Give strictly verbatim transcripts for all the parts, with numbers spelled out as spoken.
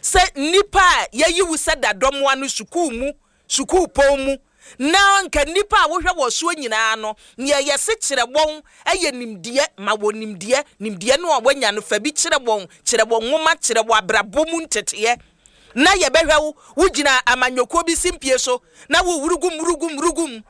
se nipa ye yi wu se da dom wa no sukuu mu sukuu pon mu na nka nipa wo hwe wo so nyina no ne ye se kire bon eye nimdie ma wo nimdie nimdie no obanya no fa bi kire bon kire bon nwoma kire bo abrabo mu ntete na ye behwe wo wugina amanyoko bi simpie so na wo wurugum wurugum wurugum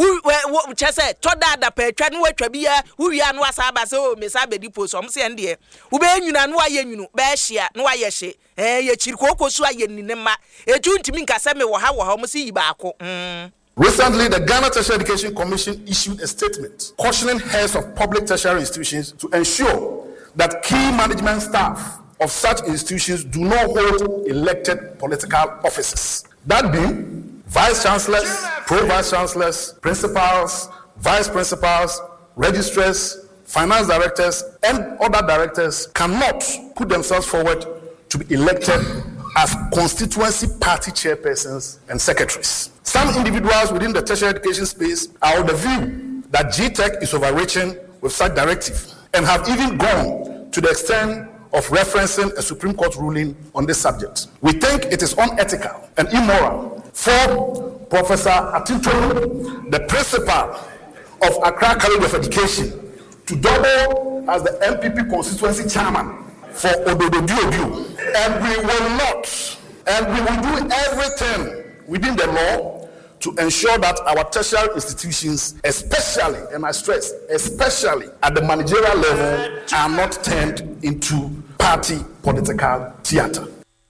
wo chese toda da pa atwa no atwa bia wo wia no asaba se o mesa bedi poso om se ndie wo be nwuna no aye nwunu be hia no aye hye eh ye chiri kokosu aye nine ma eju ntimi nkase me wo ha wo ha om se yi baako mm. Recently, the Ghana Tertiary Education Commission issued a statement cautioning heads of public tertiary institutions to ensure that key management staff of such institutions do not hold elected political offices. That being, vice chancellors, pro-vice chancellors, principals, vice principals, registrars, finance directors, and other directors cannot put themselves forward to be elected as constituency party chairpersons and secretaries. Some individuals within the tertiary education space are of the view that G TEC is overreaching with such directive and have even gone to the extent of referencing a Supreme Court ruling on this subject. We think it is unethical and immoral for Professor Atinto, the principal of Accra College of Education, to double as the M P P constituency chairman for Ododo Diodio. And we will not, and we will do everything within the law to ensure that our tertiary institutions, especially, and I stress, especially at the managerial level, are not turned into party political theater.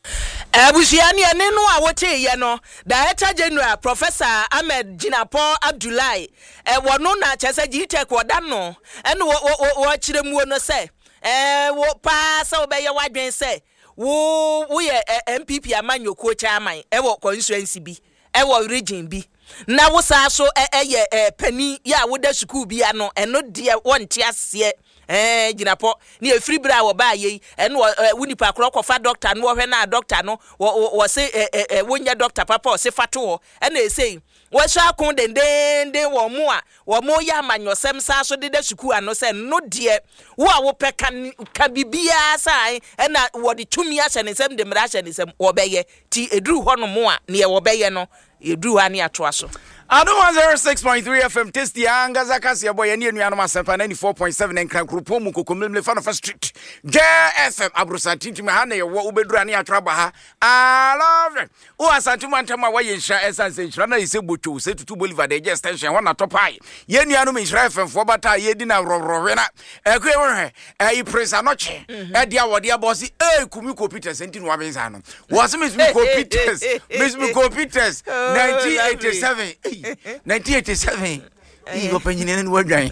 Abusiani anenu awote ye no Director General Professor Ahmed Jinapo Abdullahi e wono na chese G TEC woda no ene wo wo chire mu no se eh wo pa se obeye wadwen se wo wo ye M P P amanyoko chairman e wo constituency bi e wo region bi na wo sa so e ye pani ya wo da school bi ano eno de wonte ase eh Jinapo ni efiri bra wo ba ye eno wo nipa kro kofa doctor no wo hwe na doctor no wo se wonya doctor papa o se fato ena e sei wo sha akon den den den wo mo a wo mo ya manyosem sa so de da school ano se no de wo a wo peka ka bibia sai ena wo de tumi a hye ne sem de mra hye ne sem wo beye ti eduru ho no mo a ne wo beye no eduru ha ne atoa so Ado one oh six point three F M Tasty anga zakasi ya boy ni enuanu masempa ninety-four point seven enkran kropo mu kokomlemle fa no fa street J F M abrusanti ntimi ha na ye wo ubeduru ani atraba ha I love it o asantu antama wa ye nhra esanse nhra na yese bocho se tutu Bolivar de just tension wana topai ye enuanu me nhra F M fo bata ye di na rororwe na ekwe wonhwe e prince anoche e dia wode abosi e kumi computers ntinu wa benza no wo se miss me computers miss me computers nineteen eighty-seven nineteen eighty-seven he go penjine ni wadwan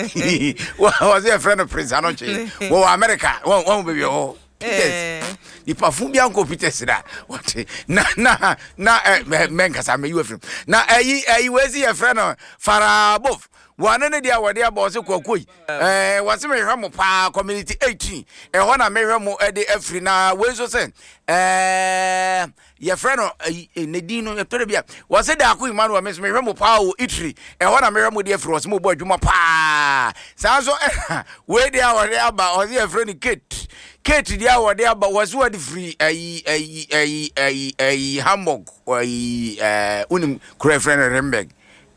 was a friend of Prince Anoche wo America one one baby oh yes the perfume bi anko Peters da what na na na men kasa me you film na ayi ayi wezi a friend Farabov one ne dia wode abose kwakoi eh wase me hwemo pa community eighteen e ho na me hwemo e de afri na wezo se eh ye friend Nedino e tori bia wase da akoi manu me me hwemo pa o itri e ho na me hwemo de afri wase mo bo adwuma pa sa so we dia wode aba o ye friend Kate Kate dia wode aba wase wode free ayi ayi ayi ayi ayi Hamburg ayi eh unim kure friend Remberg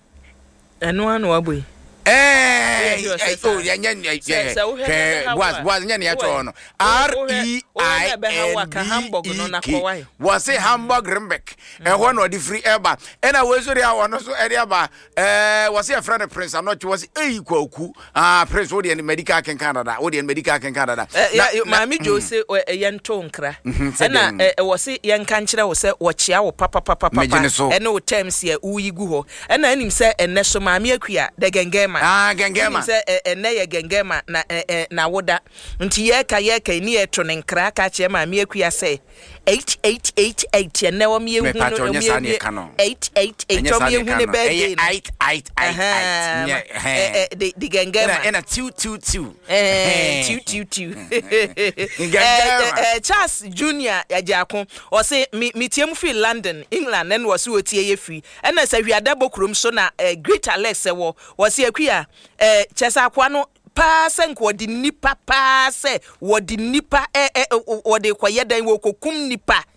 eno anu aboy eh oh ya nya ya was was nya ya to no R E I N B was a Hamburg Rembeck e ho no the free eba e na we so dia wono so e dia ba eh was a friend Prince Anoche was e kwaku ah Prince wo de medical ken Canada wo de medical ken Canada ma mi jo se ye nto nkra e na e wo se ye nka nkire wo se wo chia wo papa papa papa e na wo terms ye uyi gu ho e na anim se enne so ma mi akua de gengema ah gengema se enne ye gengema na na woda nti ye ka ye ka ni eto ne nkra ka che ma mi akua se eight eight eight eight enne wo mi ehu no eight eight eight wo mi ehu ne be eight eight eight eh de de gengema ena two two two eh two two two eh Charles Junior Yajakon o se mi tiem fi London England and was wo tie ye free ena se hwiada bokrom so na Great Alex wo wo se akua eh chesa kwa no pa se nko di nipa pa se wo di nipa eh eh wo de kwaye dan wo kokum nipa